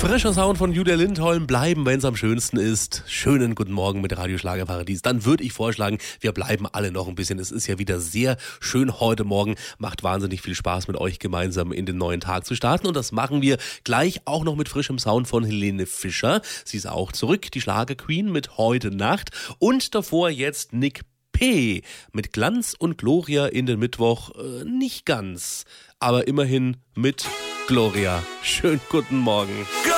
Frischer Sound von Julia Lindholm, bleiben, wenn es am schönsten ist. Schönen guten Morgen mit Radio Schlagerparadies. Dann würde ich vorschlagen, wir bleiben alle noch ein bisschen. Es ist ja wieder sehr schön heute Morgen. Macht wahnsinnig viel Spaß, mit euch gemeinsam in den neuen Tag zu starten. Und das machen wir gleich auch noch mit frischem Sound von Helene Fischer. Sie ist auch zurück, die Schlagerqueen mit Heute Nacht. Und davor jetzt Nick P. mit Glanz und Gloria in den Mittwoch. Nicht ganz, aber immerhin mit Gloria. Schönen guten Morgen.